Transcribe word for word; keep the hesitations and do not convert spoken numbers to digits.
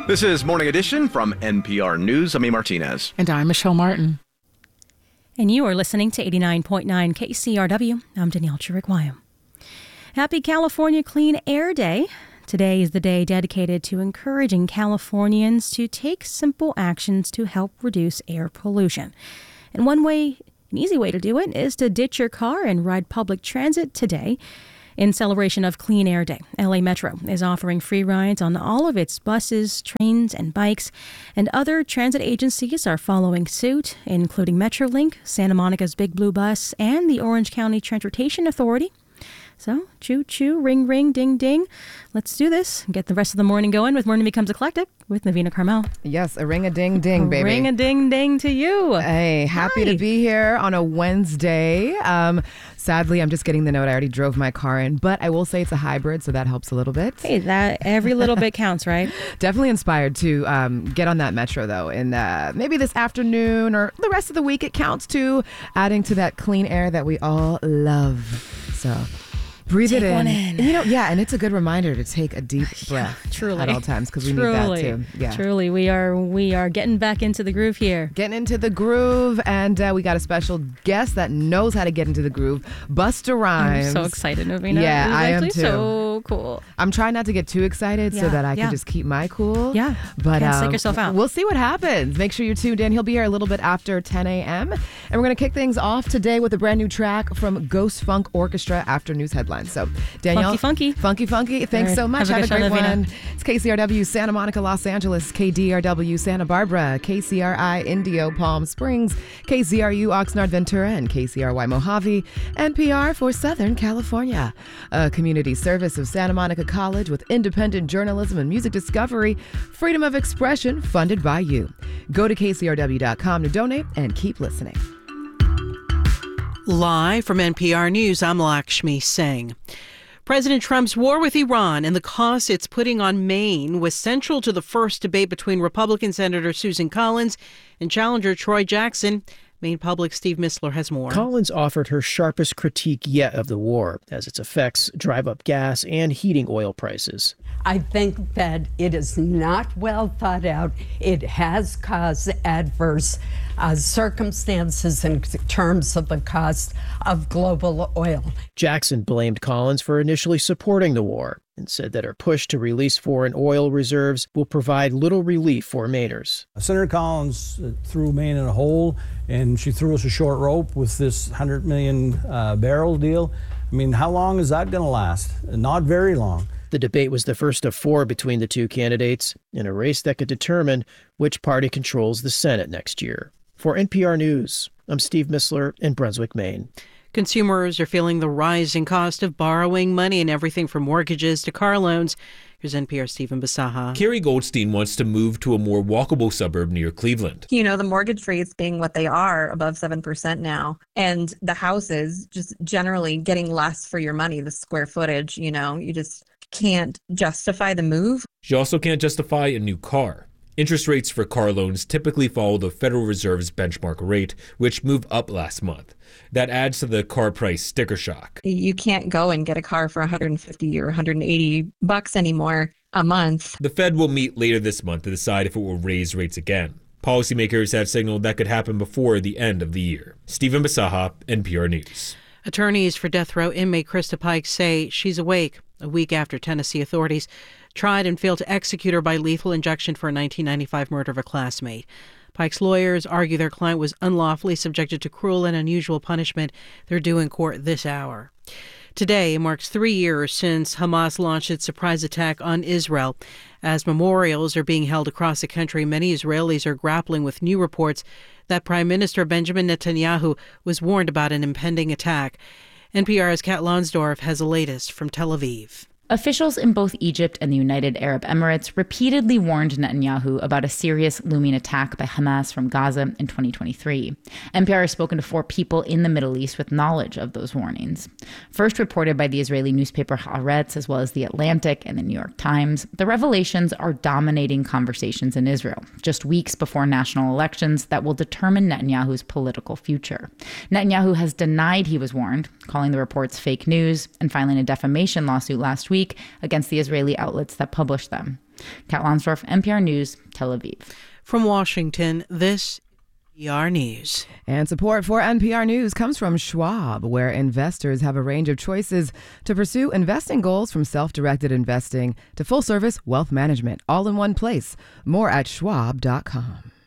This is Morning Edition from N P R News. I'm E. Martinez. And I'm Michelle Martin. And you are listening to eighty-nine point nine K C R W. I'm Danielle Chiricwayo. Happy California Clean Air Day. Today is the day dedicated to encouraging Californians to take simple actions to help reduce air pollution. And one way, an easy way to do it is to ditch your car and ride public transit today. In celebration of Clean Air Day, L A Metro is offering free rides on all of its buses, trains, and bikes, and other transit agencies are following suit, including Metrolink, Santa Monica's Big Blue Bus, and the Orange County Transportation Authority. So, choo-choo, ring-ring, ding-ding. Let's do this and get the rest of the morning going with Morning Becomes Eclectic with Navina Carmel. Yes, a ring-a-ding-ding, baby. Ring-a-ding-ding to you. Hey, happy Hi. to be here on a Wednesday. Um, sadly, I'm just getting the note. I already drove my car in, but I will say it's a hybrid, so that helps a little bit. Hey, that every little bit counts, right? Definitely inspired to um, get on that metro, though, and uh, maybe this afternoon or the rest of the week. It counts too, adding to that clean air that we all love. So... breathe take it in. One in. And you know, yeah, and it's a good reminder to take a deep breath yeah, truly. at all times because we truly. need that too. Yeah, truly, we are we are getting back into the groove here. Getting into the groove, and uh, we got a special guest that knows how to get into the groove, Busta Rhymes. I'm so excited, Navina. Yeah, I am too. So cool. I'm trying not to get too excited yeah, so that I yeah. can just keep my cool. Yeah, but can't um, psych yourself out. We'll see what happens. Make sure you're tuned in. He'll be here a little bit after ten a.m. And we're going to kick things off today with a brand new track from Ghost Funk Orchestra after news headlines. So, Danielle. Funky, funky. Funky, funky. Thanks right. so much. Have a, Have a good great show, one. Navina. It's K C R W Santa Monica, Los Angeles, K D R W Santa Barbara, K C R I Indio Palm Springs, K Z R U Oxnard Ventura, and K C R Y Mojave, N P R for Southern California. A community service of Santa Monica College with independent journalism and music discovery, freedom of expression funded by you. Go to K C R W dot com to donate and keep listening. Live from N P R News, I'm Lakshmi Singh. President Trump's war with Iran and the costs it's putting on Maine was central to the first debate between Republican Senator Susan Collins and challenger Troy Jackson. Maine Public Steve Mistler has more. Collins offered her sharpest critique yet of the war, as its effects drive up gas and heating oil prices. I think that it is not well thought out. It has caused adverse uh, circumstances in terms of the cost of global oil. Jackson blamed Collins for initially supporting the war and said that her push to release foreign oil reserves will provide little relief for Mainers. Senator Collins threw Maine in a hole, and she threw us a short rope with this one hundred million uh, barrel deal. I mean, how long is that going to last? Not very long. The debate was the first of four between the two candidates in a race that could determine which party controls the Senate next year. For N P R News, I'm Steve Mistler in Brunswick, Maine. Consumers are feeling the rising cost of borrowing money and everything from mortgages to car loans. Here's N P R Stephen Basaha. Carrie Goldstein wants to move to a more walkable suburb near Cleveland. You know, the mortgage rates being what they are, above seven percent now, and the houses just generally getting less for your money, the square footage, you know, you just can't justify the move. She also can't justify a new car. Interest rates for car loans typically follow the Federal Reserve's benchmark rate, which moved up last month. That adds to the car price sticker shock. You can't go and get a car for one hundred fifty or one hundred eighty bucks anymore a month. The Fed will meet later this month to decide if it will raise rates again. Policymakers have signaled that could happen before the end of the year. Stephen Basaha, N P R News. Attorneys for death row inmate Krista Pike say she's awake a week after Tennessee authorities tried and failed to execute her by lethal injection for a nineteen ninety-five murder of a classmate. Pike's lawyers argue their client was unlawfully subjected to cruel and unusual punishment. They're due in court this hour. Today marks three years since Hamas launched its surprise attack on Israel. As memorials are being held across the country, many Israelis are grappling with new reports that Prime Minister Benjamin Netanyahu was warned about an impending attack. N P R's Kat Lonsdorf has the latest from Tel Aviv. Officials in both Egypt and the United Arab Emirates repeatedly warned Netanyahu about a serious looming attack by Hamas from Gaza in twenty twenty-three. N P R has spoken to four people in the Middle East with knowledge of those warnings. First reported by the Israeli newspaper Haaretz, as well as The Atlantic and the New York Times, the revelations are dominating conversations in Israel, just weeks before national elections that will determine Netanyahu's political future. Netanyahu has denied he was warned, calling the reports fake news and filing a defamation lawsuit last week week against the Israeli outlets that published them. Kat Lonsdorf, N P R News, Tel Aviv. From Washington, this N P R News. And support for N P R News comes from Schwab, where investors have a range of choices to pursue investing goals, from self-directed investing to full-service wealth management, all in one place. More at schwab dot com.